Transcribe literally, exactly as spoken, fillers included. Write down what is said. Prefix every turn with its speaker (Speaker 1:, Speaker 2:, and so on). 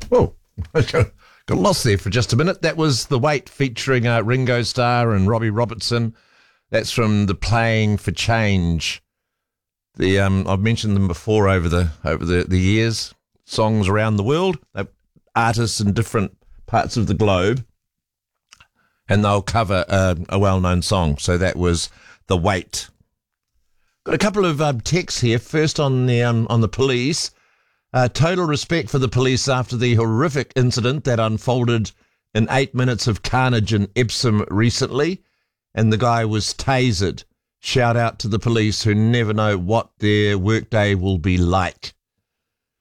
Speaker 1: Oh, I got got lost there for just a minute. That was The Wait featuring uh, Ringo Starr and Robbie Robertson. That's from the Playing for Change. The um, I've mentioned them before over the over the, the years. Songs around the world, They're artists in different parts of the globe, and they'll cover uh, a well-known song. So that was The Wait. Got a couple of um, texts here. First on the um, on the police. Uh, total respect for the police after the horrific incident that unfolded in eight minutes of carnage in Epsom recently, and the guy was tasered. Shout out to the police who never know what their workday will be like.